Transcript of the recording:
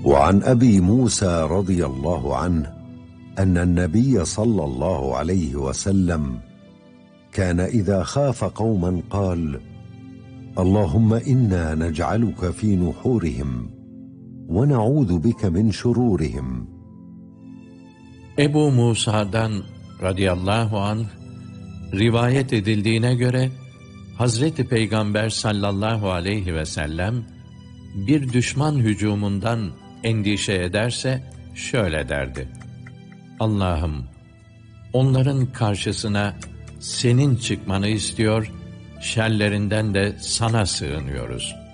وعن أبي موسى رضي الله عنه أن النبي صلى الله عليه وسلم كان إذا خاف قوما قال: اللهم إنا نجعلك في نحورهم ونعوذ بك من şururihim. Ebu Musa'dan radıyallahu anh rivayet edildiğine göre Hazreti Peygamber sallallahu aleyhi ve sellem bir düşman hücumundan endişe ederse şöyle derdi: Allah'ım, onların karşısına senin çıkmanı istiyor, şerlerinden de sana sığınıyoruz.